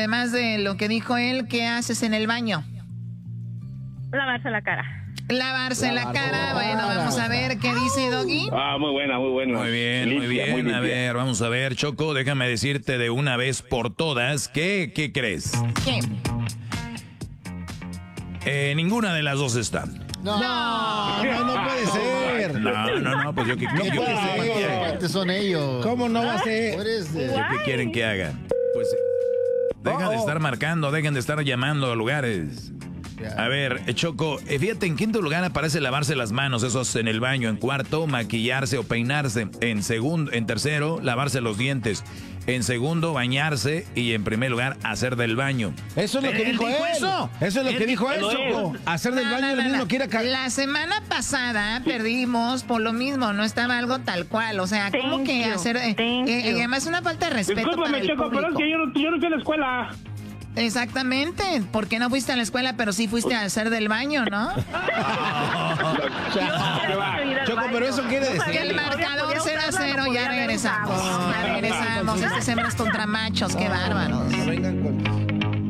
además de lo que dijo él, ¿qué haces en el baño? Lavarse la cara. Lavarse la cara. Bueno, vamos a ver qué dice Doggy. Muy buena, muy buena. Muy bien, Limpia, muy bien. muy limpia. A ver, vamos a ver, Choco, déjame decirte de una vez por todas, ¿qué crees? ¿Qué? Ninguna de las dos está. No puede ser. No, pues yo qué Son ellos. ¿Cómo no va a ser? ¿Qué quieren que haga? Pues dejen de estar marcando, dejen de estar llamando a lugares. A ver, Choco, fíjate, en quinto lugar aparece lavarse las manos, eso es en el baño. En cuarto, maquillarse o peinarse. En tercero, lavarse los dientes. En segundo, bañarse. Y en primer lugar, hacer del baño. Eso es lo que dijo él. Eso es lo que dijo él, Choco. Hacer del baño el mismo quiere cagar. La semana pasada perdimos por lo mismo, no estaba algo tal cual. O sea, ¿cómo que hacer? Además, es una falta de respeto. Discúlpame, para el Choco, pero es público. que yo no fui a la escuela. Exactamente. ¿Por qué no fuiste a la escuela, pero sí fuiste a hacer del baño, no? Choco, pero eso quiere decir. Que el marcador 0-0, ya regresamos. Ya regresamos. Este hembras contra machos, qué bárbaros. Vengan con...